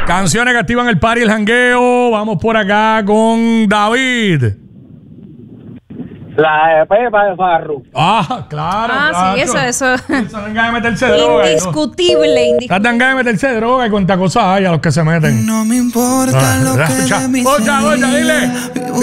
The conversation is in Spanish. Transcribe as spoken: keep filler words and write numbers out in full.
Canciones que activan el party, el jangueo. Vamos por acá con David. La de Pepa de Farru. Ah, claro. Ah, claro. sí, eso, eso. Eso dan ganas de meterse droga. Indiscutible, indiscutible. Estás dan ganas de meterse droga y cuánta cosa hay a los que se meten. No me importa Ah, lo que escucha, de mí escucha, se escucha, diga. dile.